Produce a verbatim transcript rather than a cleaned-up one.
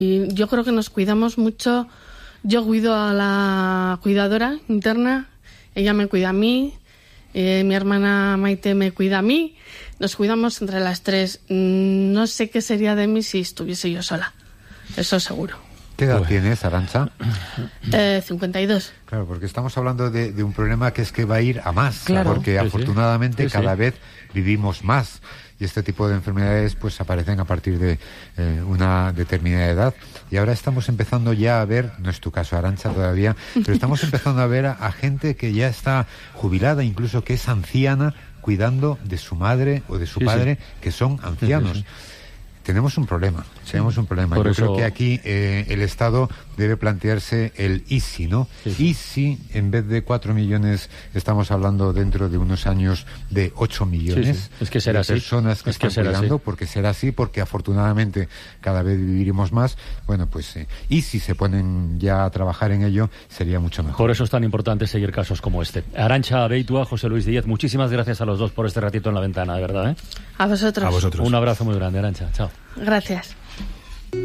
Y yo creo que nos cuidamos mucho. Yo cuido a la cuidadora interna, ella me cuida a mí, eh, mi hermana Maite me cuida a mí, nos cuidamos entre las tres. No sé qué sería de mí si estuviese yo sola, eso seguro. ¿Qué edad tienes, Arantxa? Eh, cincuenta y dos. Claro, porque estamos hablando de, de un problema que es que va a ir a más, claro. porque sí, afortunadamente sí. Sí, cada sí. vez vivimos más. Y este tipo de enfermedades pues aparecen a partir de eh, una determinada edad. Y ahora estamos empezando ya a ver, no es tu caso, Arantxa, todavía, pero estamos empezando a ver a, a gente que ya está jubilada, incluso que es anciana, cuidando de su madre o de su sí, padre, sí. que son ancianos. Sí, sí, sí. Tenemos un problema, sí. tenemos un problema. Por Yo eso... creo que aquí eh, el Estado debe plantearse el easy, ¿no? Sí, sí. Y si en vez de cuatro millones estamos hablando dentro de unos años de ocho millones sí, sí. Es que será de así. personas que es que están será cuidando, así. porque será así, porque afortunadamente cada vez viviremos más. Bueno, pues eh, y si se ponen ya a trabajar en ello, sería mucho mejor. Por eso es tan importante seguir casos como este. Arantxa Beitua, José Luis Díez, muchísimas gracias a los dos por este ratito en la ventana, de verdad, ¿eh? A vosotros. A vosotros. Un abrazo muy grande, Arantxa. Chao. Gracias.